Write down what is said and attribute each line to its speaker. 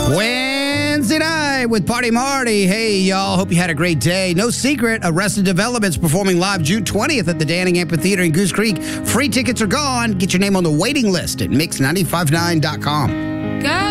Speaker 1: Wednesday night with Party Marty. Hey, y'all. Hope you had a great day. No secret, Arrested Development's performing live June 20th at the Danning Amphitheater in Goose Creek. Free tickets are gone. Get your name on the waiting list at mix959.com.